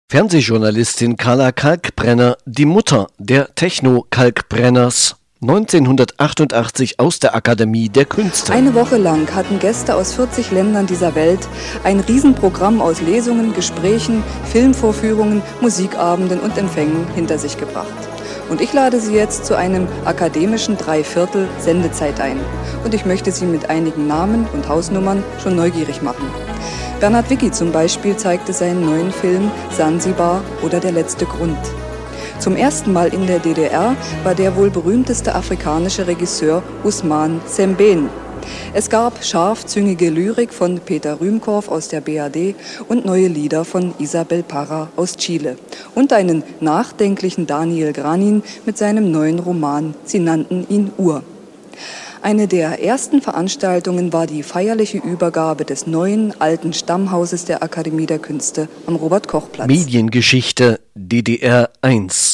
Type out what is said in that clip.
Fernsehjournalistin Carla Kalkbrenner, die Mutter der Techno-Kalkbrenners, 1988 aus der Akademie der Künste. Eine Woche lang hatten Gäste aus 40 Ländern dieser Welt ein Riesenprogramm aus Lesungen, Gesprächen, Filmvorführungen, Musikabenden und Empfängen hinter sich gebracht. Und ich lade Sie jetzt zu einem akademischen Dreiviertel Sendezeit ein. Und ich möchte Sie mit einigen Namen und Hausnummern schon neugierig machen. Bernhard Wicki zum Beispiel zeigte seinen neuen Film Sansibar oder Der letzte Grund. Zum ersten Mal in der DDR war der wohl berühmteste afrikanische Regisseur Ousmane Sembène. Es gab scharfzüngige Lyrik von Peter Rühmkorff aus der BRD und neue Lieder von Isabel Parra aus Chile. Und einen nachdenklichen Daniel Granin mit seinem neuen Roman Sie nannten ihn Ur. Eine der ersten Veranstaltungen war die feierliche Übergabe des neuen, alten Stammhauses der Akademie der Künste am Robert-Koch-Platz. Mediengeschichte DDR 1.